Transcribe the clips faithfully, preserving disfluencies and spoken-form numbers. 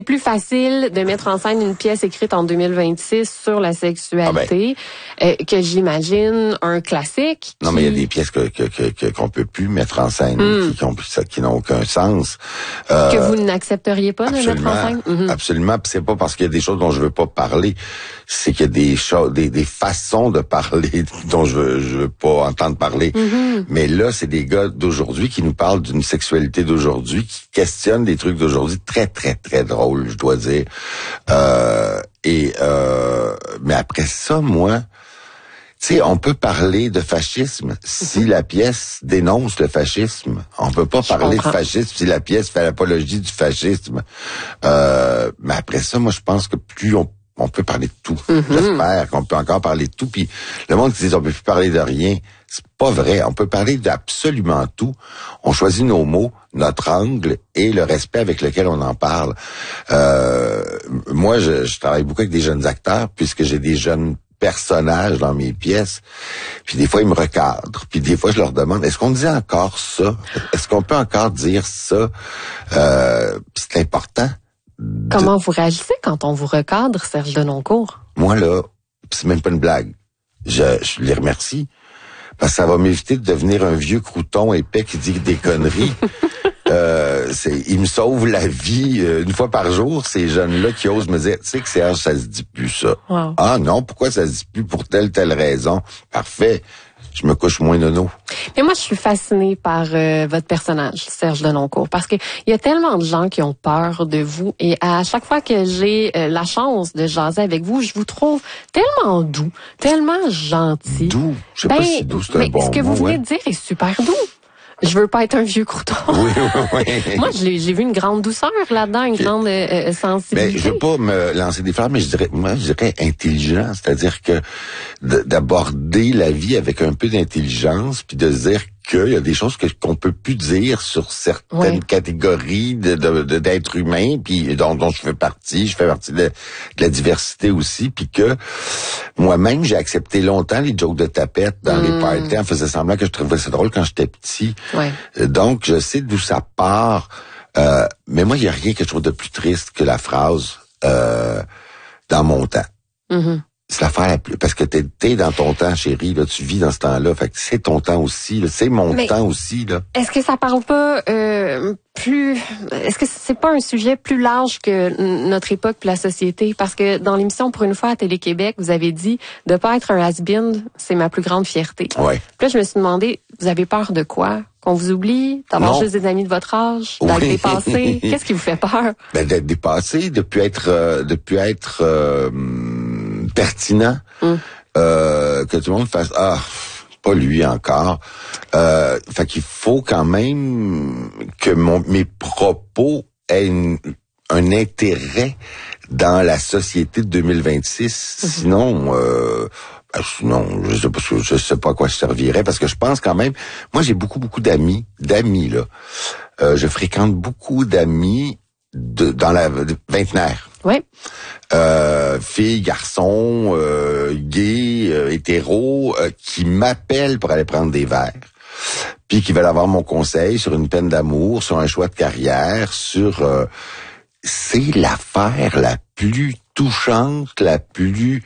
plus facile de mettre en scène une pièce écrite en deux mille vingt-six sur la sexualité ah ben. euh, que j'imagine un classique. Non, qui... mais il y a des pièces que, que, que, que qu'on peut plus mettre en scène, mm. qui, qui, ont, qui n'ont aucun sens. Euh, que vous n'accepteriez pas de mettre en scène? Mm-hmm. Absolument. Puis c'est pas parce qu'il y a des choses dont je veux pas parler, c'est qu'il y a des choses, des, des façons de parler dont je veux, je veux pas entendre parler. Mm-hmm. Mais là, c'est des gars d'aujourd'hui qui nous parlent d'une sexualité d'aujourd'hui, qui questionnent des trucs d'aujourd'hui très, très, très drôles. Je dois dire. Euh, et euh, mais après ça, moi, tu sais, on peut parler de fascisme si la pièce dénonce le fascisme. On peut pas je parler comprends. de fascisme si la pièce fait l'apologie du fascisme. Euh, mais après ça, moi, je pense que plus on on peut parler de tout. Mm-hmm. J'espère qu'on peut encore parler de tout. Puis le monde qui dit on peut plus parler de rien, c'est pas vrai. On peut parler d'absolument tout. On choisit nos mots, notre angle et le respect avec lequel on en parle. Euh, moi, je, je travaille beaucoup avec des jeunes acteurs puisque j'ai des jeunes personnages dans mes pièces. Puis des fois, ils me recadrent. Puis des fois, je leur demande, est-ce qu'on dit encore ça? Est-ce qu'on peut encore dire ça? Euh, puis c'est important. Comment vous réagissez quand on vous recadre, Serge Denoncourt? Moi, là, c'est même pas une blague. Je, je les remercie. Parce que ça va m'éviter de devenir un vieux crouton épais qui dit des conneries. euh, c'est, ils me sauvent la vie euh, une fois par jour, ces jeunes-là qui osent me dire, tu sais que Serge, ça se dit plus ça. Wow. Ah non, pourquoi ça se dit plus pour telle, telle raison? Parfait. Je me couche moins nono. Mais moi, je suis fascinée par euh, votre personnage, Serge Denoncourt, parce que il y a tellement de gens qui ont peur de vous, et à chaque fois que j'ai euh, la chance de jaser avec vous, je vous trouve tellement doux, tellement gentil. Doux? Je sais ben, pas si doux, c'est un mais bon mot. Ce que vous venez ouais. de dire est super doux. Je veux pas être un vieux crouton. Oui, oui, oui. Moi, j'ai, j'ai vu une grande douceur là-dedans, une okay. grande euh, sensibilité. Ben, je veux pas me lancer des fleurs, mais je dirais, moi, je dirais intelligent. C'est-à-dire que d'aborder la vie avec un peu d'intelligence, puis de se dire qu'il y a des choses que qu'on peut plus dire sur certaines oui. catégories de, de, de d'êtres humains, puis dont, dont je fais partie, je fais partie de, de la diversité aussi, puis que moi-même j'ai accepté longtemps les jokes de tapette dans mmh. les parties, en faisant semblant que je trouvais ça drôle quand j'étais petit. Ouais. Donc je sais d'où ça part, euh, mais moi il y a rien que je trouve de plus triste que la phrase euh, dans mon temps. Mmh. C'est l'affaire la plus... Parce que t'es, t'es dans ton temps, chérie, là, tu vis dans ce temps-là. Fait que c'est ton temps aussi, là. C'est mon Mais temps aussi, là. Est-ce que ça parle pas euh, plus... Est-ce que c'est pas un sujet plus large que notre époque puis la société? Parce que dans l'émission Pour une fois à Télé-Québec, vous avez dit de pas être un has-been, c'est ma plus grande fierté. Ouais. Puis là, je me suis demandé, vous avez peur de quoi? Qu'on vous oublie? D'avoir juste des amis de votre âge? D'être oui. dépassé? Qu'est-ce qui vous fait peur? Ben, d'être dépassé, de plus être... Euh, de plus être... Euh, pertinent, mm. euh, que tout le monde fasse ah pas lui encore. Euh, fait qu'il faut quand même que mon, mes propos aient une, un intérêt dans la société de deux mille vingt-six. Mm-hmm. Sinon, euh, ben, sinon je sais pas, je sais pas à quoi je servirais parce que je pense quand même. Moi, j'ai beaucoup beaucoup d'amis, d'amis là. Euh, je fréquente beaucoup d'amis de dans la de vingtenaire. Oui. Euh, filles, garçons, euh, gays, euh, hétéros, euh, qui m'appellent pour aller prendre des verres. Puis qui veulent avoir mon conseil sur une peine d'amour, sur un choix de carrière, sur... Euh, c'est l'affaire la plus touchante, la plus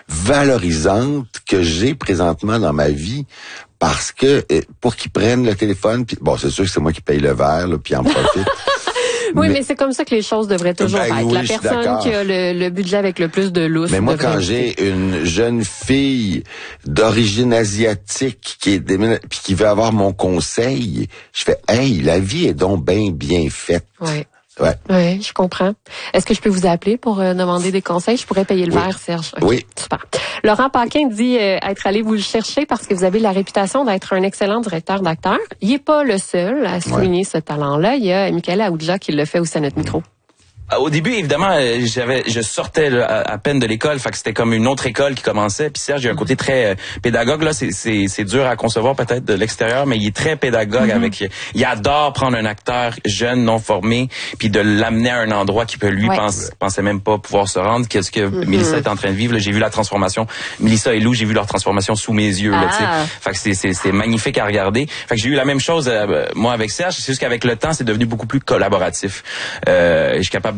valorisante que j'ai présentement dans ma vie. Parce que, pour qu'ils prennent le téléphone, puis bon, c'est sûr que c'est moi qui paye le verre, là, puis en profite. Oui, mais, mais c'est comme ça que les choses devraient toujours ben, être. Oui, la personne qui a le, le budget avec le plus de lousse. Mais moi, quand j'ai une jeune fille d'origine asiatique qui est puis qui veut avoir mon conseil, je fais, hey, la vie est donc bien bien faite. Oui. Ouais. Oui, je comprends. Est-ce que je peux vous appeler pour euh, demander des conseils? Je pourrais payer le oui. verre, Serge. Okay, oui. Super. Laurent Paquin dit euh, être allé vous le chercher parce que vous avez la réputation d'être un excellent directeur d'acteur. Il n'est pas le seul à souligner ouais. ce talent-là. Il y a Michaela Aoudja qui le fait aussi à notre micro. Au début, évidemment, j'avais, je sortais là, à, à peine de l'école, fait que c'était comme une autre école qui commençait. Puis Serge, il a un côté très euh, pédagogue là, c'est, c'est, c'est dur à concevoir peut-être de l'extérieur, mais il est très pédagogue. Mm-hmm. Avec, il adore prendre un acteur jeune, non formé, puis de l'amener à un endroit qui peut lui ouais. pense, pensait même pas pouvoir se rendre. Qu'est-ce que mm-hmm. Mélissa est en train de vivre là, j'ai vu la transformation. Mélissa et Lou, j'ai vu leur transformation sous mes yeux. Ah. Là, t'sais. Fait que c'est, c'est, c'est magnifique à regarder. Fait que j'ai eu la même chose euh, moi avec Serge. C'est juste qu'avec le temps, c'est devenu beaucoup plus collaboratif. Euh, je suis capable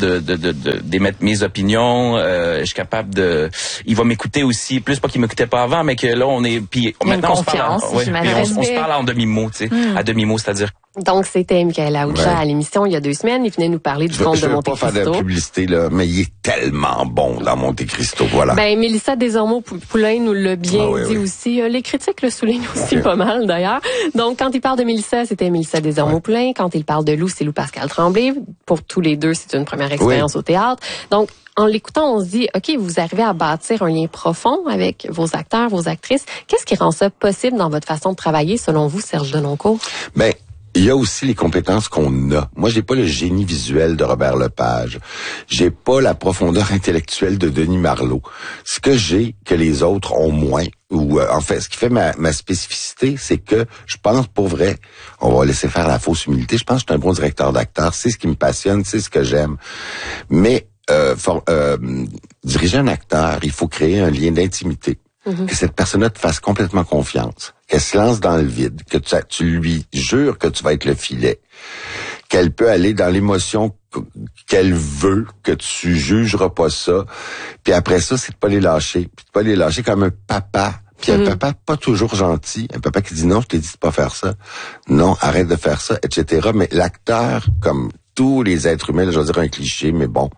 de de de, de d'émettre mes opinions. Euh, je suis capable de. Il va m'écouter aussi, plus pas qu'il m'écoutait pas avant, mais que là on est. Puis maintenant on se parle. En, ouais, puis on, on se parle en demi-mot, tu sais, mm. à demi-mot, c'est-à-dire. Donc, c'était Michael Aoudja ouais. à l'émission il y a deux semaines. Il venait nous parler du conte de Monte Cristo. Je veux pas faire de publicité, là, mais il est tellement bon dans Monte Cristo, voilà. Ben, Mélissa Desormeaux-Poulain nous l'a bien ah, oui, dit oui. aussi. Les critiques le soulignent aussi okay. pas mal, d'ailleurs. Donc, quand il parle de Mélissa, c'était Mélissa Desormeaux-Poulain. Ouais. Quand il parle de Lou, c'est Lou-Pascal Tremblay. Pour tous les deux, c'est une première expérience oui. au théâtre. Donc, en l'écoutant, on se dit, OK, vous arrivez à bâtir un lien profond avec vos acteurs, vos actrices. Qu'est-ce qui rend ça possible dans votre façon de travailler, selon vous, Serge Denoncourt? Ben, il y a aussi les compétences qu'on a. Moi, j'ai pas le génie visuel de Robert Lepage. J'ai pas la profondeur intellectuelle de Denis Marleau. Ce que j'ai, que les autres ont moins, ou euh, en fait, ce qui fait ma, ma spécificité, c'est que je pense, pour vrai, on va laisser faire la fausse humilité, je pense que je suis un bon directeur d'acteur, c'est ce qui me passionne, c'est ce que j'aime. Mais euh, for, euh, diriger un acteur, il faut créer un lien d'intimité. Mm-hmm. Que cette personne-là te fasse complètement confiance, qu'elle se lance dans le vide, que tu, tu lui jures que tu vas être le filet, qu'elle peut aller dans l'émotion qu'elle veut, que tu jugeras pas ça, puis après ça, c'est de pas les lâcher, puis de pas les lâcher comme un papa, puis mm-hmm. un papa pas toujours gentil, un papa qui dit non, je t'ai dit de pas faire ça, non, arrête de faire ça, et cetera. Mais l'acteur, comme tous les êtres humains, là, je vais dire un cliché, mais bon,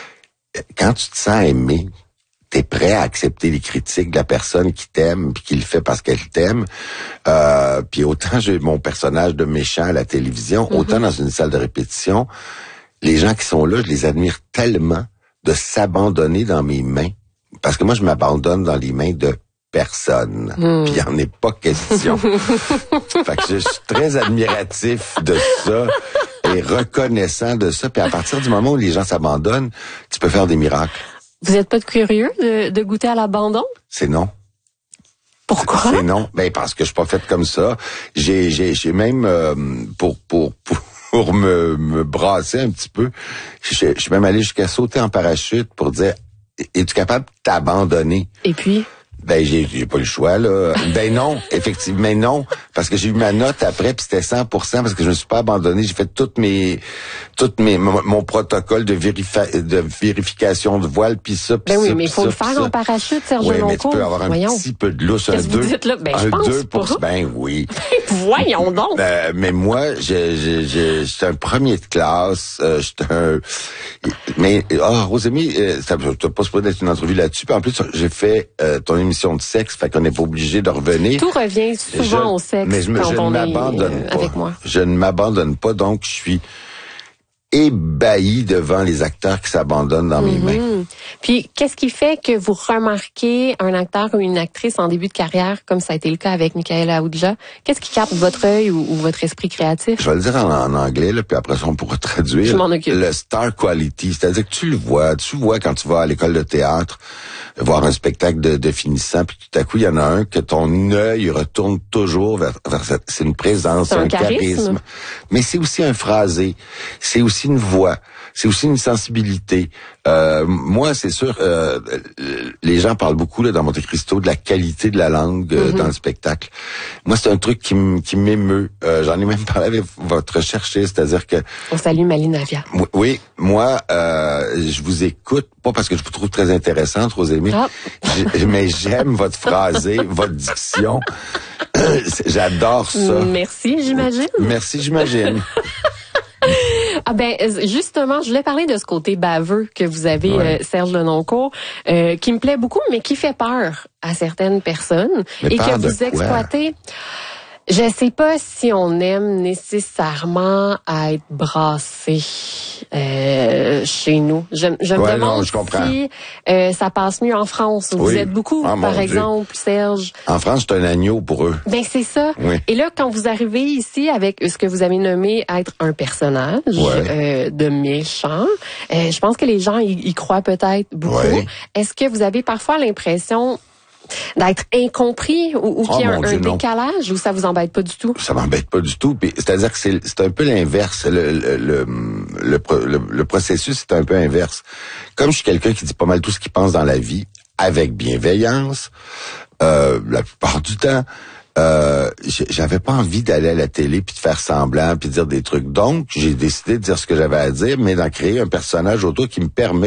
quand tu te sens aimé, t'es prêt à accepter les critiques de la personne qui t'aime puis qui le fait parce qu'elle t'aime. Euh, puis autant j'ai mon personnage de méchant à la télévision, mm-hmm. autant dans une salle de répétition, les gens qui sont là, je les admire tellement de s'abandonner dans mes mains. Parce que moi, je m'abandonne dans les mains de personne. Mm. Puis il en est pas question. Fait que je suis très admiratif de ça et reconnaissant de ça. Puis à partir du moment où les gens s'abandonnent, tu peux faire des miracles. Vous êtes pas curieux de, de goûter à l'abandon? C'est non. Pourquoi? C'est non. Ben parce que je suis pas faite comme ça. J'ai j'ai j'ai même euh, pour pour pour pour me me brasser un petit peu, je, je suis même allé jusqu'à sauter en parachute pour dire es-tu capable de t'abandonner? Et puis Ben j'ai j'ai pas le choix là. Ben non, effectivement, mais non, parce que j'ai eu ma note après puis c'était cent pour cent parce que je me suis pas abandonné, j'ai fait toutes mes toutes mes mon, mon protocole de vérifi- de vérification de voile puis ça puis ben oui, ça, mais il faut le faire en parachute, Serge oui, Denoncourt. Mais tu peux avoir un Voyons. petit peu de lousse, un deux. Qu'est-ce que vous dites là? Ben, un je pense deux pour pas. ben oui. Voyons donc. Ben, mais moi, j'ai j'ai j'ai j'étais un premier de classe, euh, j'étais un mais ah oh, Rosémie, euh, ça t'as pas supposé d'être une entrevue là-dessus, puis en plus j'ai fait euh, ton émission de sexe, fait qu'on n'est pas obligé de revenir. Tout revient souvent je, au sexe mais je, me, quand je on ne m'abandonne est euh, pas. avec moi. Je ne m'abandonne pas, donc je suis ébahi devant les acteurs qui s'abandonnent dans mm-hmm. mes mains. Puis, qu'est-ce qui fait que vous remarquez un acteur ou une actrice en début de carrière, comme ça a été le cas avec Michael Aoudja? Qu'est-ce qui capte votre œil ou, ou votre esprit créatif? Je vais le dire en, en anglais, là, puis après ça, on pourra traduire. Je m'en occupe. Le star quality, c'est-à-dire que tu le vois, tu vois quand tu vas à l'école de théâtre, voir un spectacle de, de finissant, puis tout à coup, il y en a un que ton œil retourne toujours vers, vers cette, c'est une présence, c'est un, un charisme. charisme. Mais c'est aussi un phrasé, c'est aussi une voix, c'est aussi une sensibilité. Euh, moi, c'est sûr, euh, les gens parlent beaucoup là dans Monte Cristo de la qualité de la langue euh, mm-hmm. dans le spectacle. Moi, c'est un truc qui, m- qui m'émeut. Euh, j'en ai même parlé avec votre chercheuse, c'est-à-dire que... On salue Maline Navia. Oui, moi, euh, je vous écoute, pas parce que je vous trouve très intéressante, Rosémie, ah. mais j'aime votre phrasé, votre diction. J'adore ça. Merci, j'imagine. Merci, j'imagine. Ah ben justement, je voulais parler de ce côté baveux que vous avez, ouais. euh, Serge Denoncourt, euh, qui me plaît beaucoup, mais qui fait peur à certaines personnes mais et que vous exploitez. Je sais pas si on aime nécessairement à être brassé euh, chez nous. Je, je me ouais, demande non, je comprends. si euh, ça passe mieux en France. Où oui. Vous êtes beaucoup, ah, par exemple, Dieu. Serge. En France, c'est un agneau pour eux. Ben c'est ça. Oui. Et là, quand vous arrivez ici avec ce que vous avez nommé être un personnage ouais. euh, de méchant, euh, je pense que les gens y, y croient peut-être beaucoup. Ouais. Est-ce que vous avez parfois l'impression d'être incompris ou, ou oh, qu'il y a un, Dieu, un décalage non. Ou ça vous embête pas du tout? Ça m'embête pas du tout. Puis, c'est-à-dire que c'est, c'est un peu l'inverse. Le, le, le, le, le, le processus est un peu inverse. Comme je suis quelqu'un qui dit pas mal tout ce qu'il pense dans la vie, avec bienveillance, euh, la plupart du temps, Euh, j'avais pas envie d'aller à la télé puis de faire semblant puis de dire des trucs. Donc, j'ai décidé de dire ce que j'avais à dire, mais d'en créer un personnage autour qui me permet